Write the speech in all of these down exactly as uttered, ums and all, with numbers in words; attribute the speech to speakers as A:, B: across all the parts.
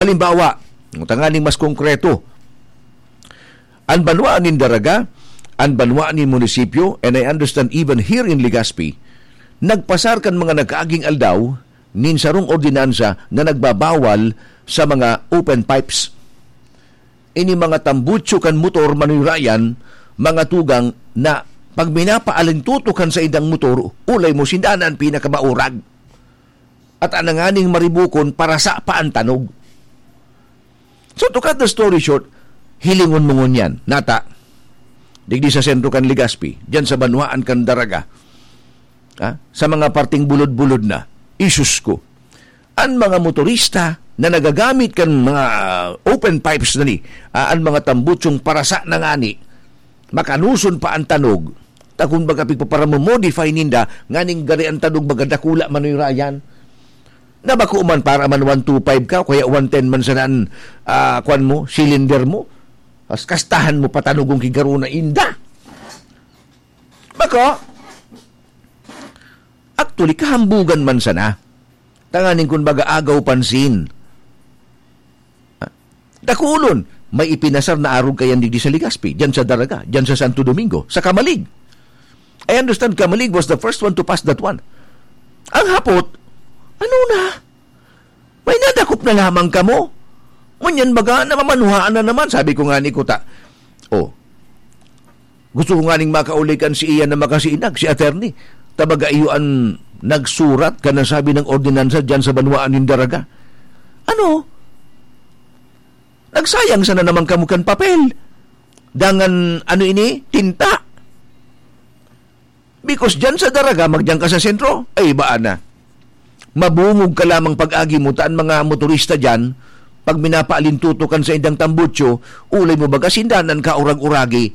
A: Halimbawa, tanganing mas konkreto, ang banwaan ng Daraga, ang banwaan ng munisipyo, and I understand even here in Legazpi, nagpasar kan mga nagkaaging aldaw nin sarong ordinansa na nagbabawal sa mga open pipes. Ini mga tambutso kan motor manirayan, mga tugang na pag minapaalintutukan sa idang motor, ulay mo sindanan pinakamaurag. At ananganing maribukon para sa paantanog. So to cut the story short, hilingon mo ngun yan. Nata, digdi sa sentro kan Legazpi, dyan sa banwaan kan Daraga, ha? Sa mga parting bulod-bulod na, isus ko. Ang mga motorista na nagagamit kan mga open pipes na ni, uh, ang mga tambutsong parasa na ngani, makanuson pa ang tanog, takun baga para mo-modify ninda, nganing gari ang tanog magadakula manirayan, na bako man para man one twenty-five ka, kaya one ten man sanan uh, kwan mo, cylinder mo, as kastahan mo patanugong kigaro na inda. Bako, actually, kahambugan man sana, tanganin kung baga agaw pansin. Dakulon, may ipinasar na arog kayan digdi sa Legazpi, dyan sa Daraga, dyan sa Santo Domingo, sa Kamalig. I understand Kamalig was the first one to pass that one. Ang hapot, ano na? May nadakop na lamang ka mo. Ngunyan baga, namamanuhaan na naman. Sabi ko nga ni Kuta, oh, gusto ko nga ning makaulikan si Ian na makasiinag, si attorney. Tabaga iyuan nagsurat ka na sabi ng ordinansa dyan sa banwaan ng Daraga. Ano? Nagsayang sana naman kamukan papel. Dangan, ano ini? Tinta. Because dyan sa Daraga, magdyan ka sa sentro, ay baan na. Mabungog ka lamang pag-agi mo, taan mga motorista dyan, pag minapaalintutukan sa indang tambutso, ulay mo baga sindanan ka urag-uragi.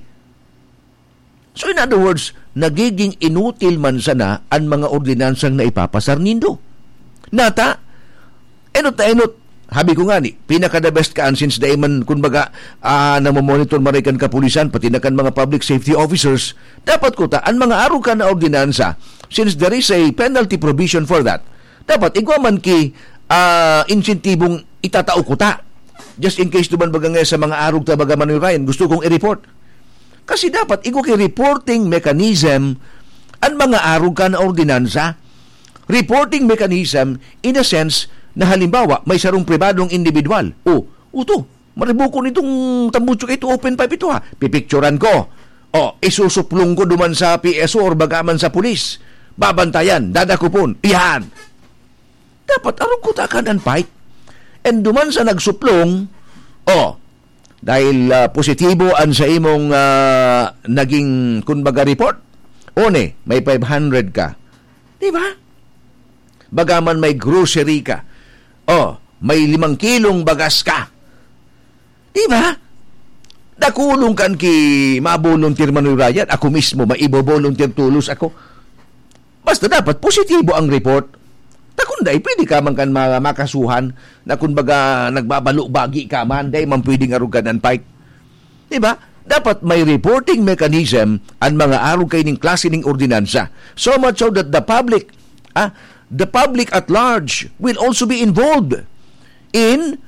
A: So in other words, nagiging inutil man sana ang mga ordinansang na ipapasar nindo. Nata, enot na enot, habi ko nga ni, pinaka-the best kaan since day man, kumbaga, uh, namamonitor marikan kapulisan, pati na kan mga public safety officers, dapat ko ta, ang mga araw ka na ordinansa, since there is a penalty provision for that, dapat igwaman ki uh, insentibong itatao ko ta. Just in case duman baga nga sa mga arog ta baga manirayan, gusto kong i-report. Kasi dapat igo kay reporting mechanism ang mga arog ka na ordinansa. Reporting mechanism in a sense na halimbawa may sarong pribadong individual. O, uto, maribuko nitong tambutso ito, open pipe ito ha. Pipicturan ko. O, isusuplong ko duman sa P S O or bagaman sa pulis. Babantayan, dadakupon. Iyan. Dapat arong kutakan ang pipe. And duman sa nagsuplong, oh, dahil uh, positibo ang sa imong uh, naging kunbaga report, one, may five hundred ka. Di ba? Bagaman may grocery ka. Oh, may limang kilong bagas ka. Di ba? Nakulong kan ki mabolunteer manurayan. Ako mismo, maibo-volunteer tulos ako. Basta dapat positibo ang report. Takunday, pwede ka man kan makasuhan na kung baga nagbabalo-bagi ka man, day man pwedeng arugan ang pipe. Diba? Dapat may reporting mechanism ang mga arog kayo ng klase ng ordinansa. So much so that the public, ah, the public at large will also be involved in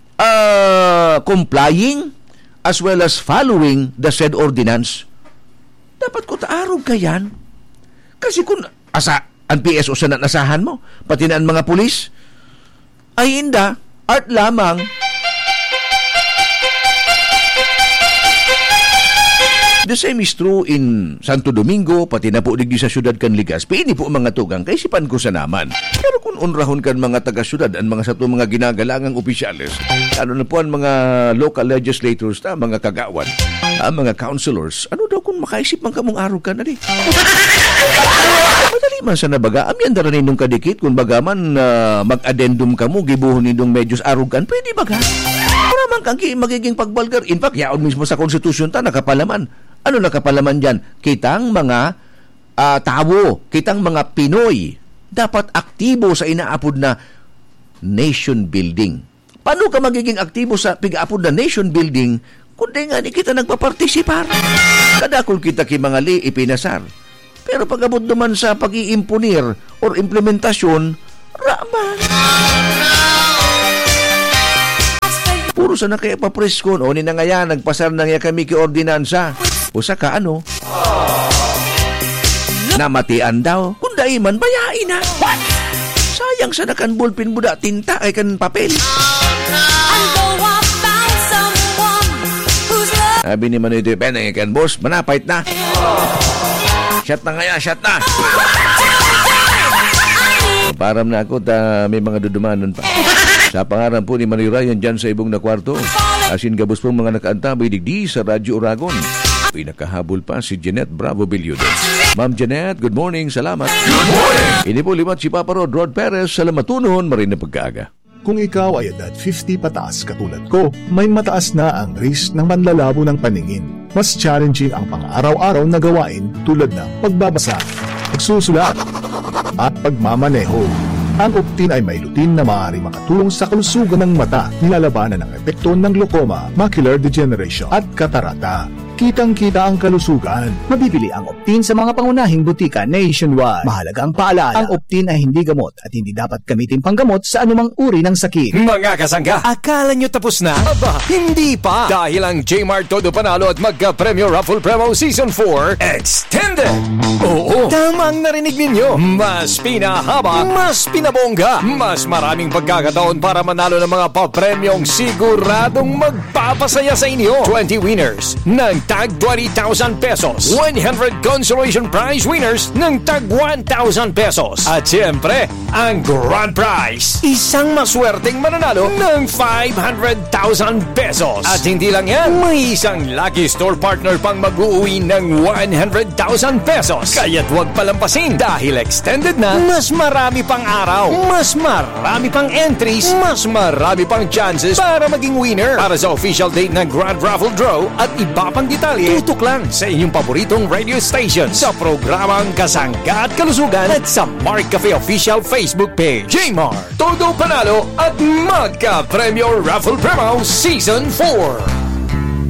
A: uh, complying as well as following the said ordinance. Dapat ko taarog ka yan. Kasi kung asa, ang P S O sa nasahan mo, pati na ang mga pulis, ay inda, art lamang. The same is true in Santo Domingo, pati na po digdi sa syudad kan Legazpi. Ini po mga tugang, kaisipan ko sa naman. Pero kung unrahon kan mga taga-syudad, ang mga sa to mga ginagalangang opisyales, ano na po ang mga local legislators, ta, mga kagawan, ang mga councilors, ano daw kung makaisip man kamong araw ka na di? Madali man sa nabaga, amyan dara nindong kadikit, kung bagaman uh, mag-addendum ka mo, gibuhon nindong medyos arugan, pwede baga? Para man kang magiging pagbalgar. In fact, yaon mismo sa konstitusyon ta, nakapalaman. Ano nakapalaman dyan? Kitang mga uh, tao, kitang mga Pinoy, dapat aktibo sa inaapod na nation building. Paano ka magiging aktibo sa pig-apod na nation building kundi nga di kita nagpapartisipar? Kadakol kita ki mga li ipinasar. Pero pag-abot naman sa pag-iimpunir or implementasyon, raman. Puro sa nakaipapreskon. O ni na nga yan, nagpasar na nga kami ki ordinansa. O sa ka ano? Namatian daw. Kung dahil man, bayain na. What? Sayang sa nakan ballpen buda, tinta ay kan papel. Sabi ni Manoy ito, penang ikan boss, manapait na. Shot na nga yan, shot na. Param na ako, ta, may mga dudumanon pa. Sa pangaran po ni Manoy Ryan dyan sa ibong na kwarto. Asin gabos po mga nakaantabay digdi sa Radyo Oragon. Pinakahabol pa si Jeanette Bravo Bilyodes. Ma'am Jeanette, good morning, salamat. Good morning! Ini po limat si Papa Rod, Rod Perez, salamatunon, marin na pagkaaga.
B: Kung ikaw ay edad fifty pataas katulad ko, may mataas na ang risk ng manlalabo ng paningin. Mas challenging ang pang-araw-araw na gawain tulad ng pagbabasa, pagsusulat, at pagmamaneho. Ang Optin ay may lutin na maaari makatulong sa kalusugan ng mata, nilalabanan ng epekto ng glaucoma, macular degeneration at katarata. Kitang-kita ang kalusugan.
C: Mabibili ang Optin sa mga pangunahing butika nationwide. Mahalaga ang paalala, ang Optin ay hindi gamot at hindi dapat gamitin panggamot sa anumang uri ng sakit.
D: Mga kasangga, akala nyo tapos na? Aba, hindi pa! Dahil ang J-Mart Todo Panalo at Magka-Premyo Raffle Promo Season four Extended! Oo, tamang narinig ninyo. Mas pinahaba, mas pinabongga, mas maraming pagkakataon para manalo ng mga papremyong siguradong magpapasaya sa inyo. twenty winners ng tag twenty thousand pesos. one hundred consolation prize winners ng tag one thousand pesos. At siyempre, ang grand prize, isang maswerteng mananalo ng five hundred thousand pesos. At hindi lang yan, may isang lucky store partner pang mag-uwi ng one hundred thousand pesos. Kaya't huwag palampasin dahil extended na, mas marami pang araw, mas marami pang entries, mas marami pang chances para maging winner. Para sa official date ng Grand Raffle Draw at iba pang detalye, tutok lang sa inyong paboritong radio station sa programang Kasangga at Kalusugan at sa Mark Cafe official Facebook page. J-Mart, Todo Panalo at Magka-Premyo Raffle Promo Season four.